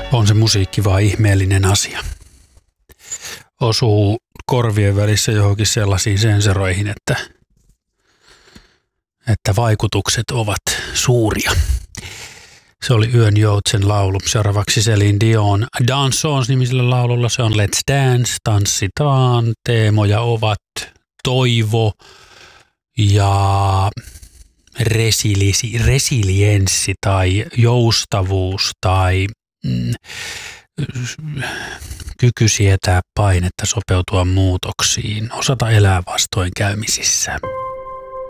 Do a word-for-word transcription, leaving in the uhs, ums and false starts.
On se musiikki vaan ihmeellinen asia. Osuu korvien välissä johonkin sellaisiin sensoreihin, että, että vaikutukset ovat suuria. Se oli Yön Joutsen laulu. Seuraavaksi Celine Dion Dansons-nimisellä laululla. Se on Let's Dance, tanssitaan. Teemoja ovat toivo ja resilisi, resilienssi tai joustavuus tai mm, kyky sietää painetta, sopeutua muutoksiin, osata elää vastoinkäymisissä.